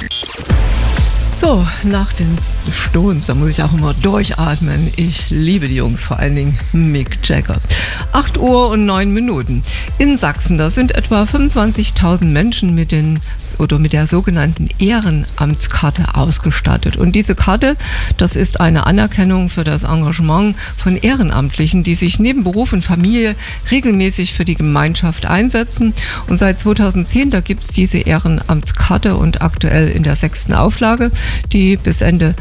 So, nach den Stones, da muss ich auch immer durchatmen. Ich liebe die Jungs, vor allen Dingen Mick Jagger. 8 Uhr und 9 Minuten. In Sachsen, da sind etwa 25.000 Menschen mit der sogenannten Ehrenamtskarte ausgestattet. Und diese Karte, das ist eine Anerkennung für das Engagement von Ehrenamtlichen, die sich neben Beruf und Familie regelmäßig für die Gemeinschaft einsetzen. Und seit 2010, da gibt es diese Ehrenamtskarte und aktuell in der 6. Auflage, die bis Ende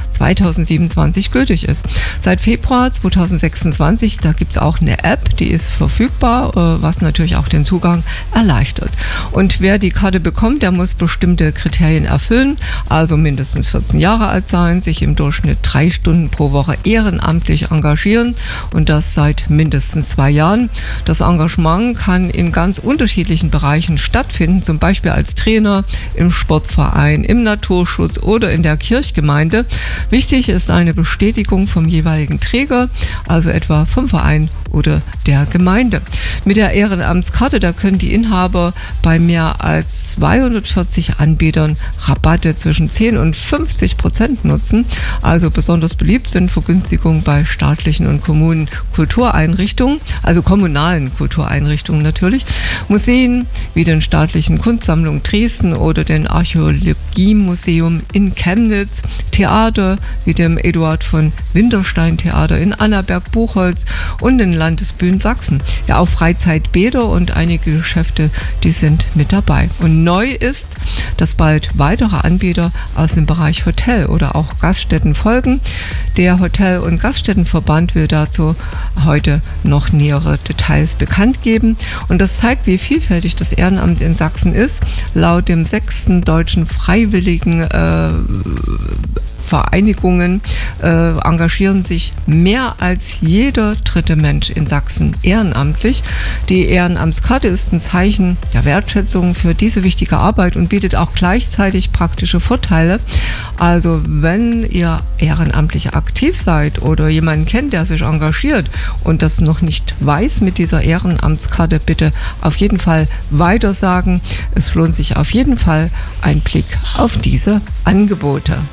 2027 gültig ist. Seit Februar 2026, da gibt es auch eine App, die ist verfügbar, was natürlich auch den Zugang erleichtert. Und wer die Karte bekommt, der muss bestimmte Kriterien erfüllen, also mindestens 14 Jahre alt sein, sich im Durchschnitt 3 Stunden pro Woche ehrenamtlich engagieren und das seit mindestens 2 Jahren. Das Engagement kann in ganz unterschiedlichen Bereichen stattfinden, zum Beispiel als Trainer, im Sportverein, im Naturschutz oder in der Kirchgemeinde. Wichtig ist eine Bestätigung vom jeweiligen Träger, also etwa vom Verein oder der Gemeinde. Mit der Ehrenamtskarte, da können die Inhaber bei mehr als 240 Anbietern Rabatte zwischen 10 und 50% nutzen. Also besonders beliebt sind Vergünstigungen bei staatlichen und kommunalen Kultureinrichtungen, also kommunalen Kultureinrichtungen natürlich, Museen wie den staatlichen Kunstsammlung Dresden oder dem Archäologiemuseum in Chemnitz, Theater wie dem Eduard von Winterstein Theater in Annaberg-Buchholz und den Landesbühnen Sachsen. Ja, auch Freizeitbäder und einige Geschäfte, die sind mit dabei. Und neu ist, dass bald weitere Anbieter aus dem Bereich Hotel oder auch Gaststätten folgen. Der Hotel- und Gaststättenverband will dazu heute noch nähere Details bekannt geben. Und das zeigt, wie vielfältig das Ehrenamt in Sachsen ist. Laut dem 6. Deutschen Freiwilligen Vereinigungen engagieren sich mehr als jeder dritte Mensch in Sachsen ehrenamtlich. Die Ehrenamtskarte ist ein Zeichen der Wertschätzung für diese wichtige Arbeit und bietet auch gleichzeitig praktische Vorteile. Also wenn ihr ehrenamtlich aktiv seid oder jemanden kennt, der sich engagiert und das noch nicht weiß mit dieser Ehrenamtskarte, bitte auf jeden Fall weitersagen. Es lohnt sich auf jeden Fall ein Blick auf diese Angebote.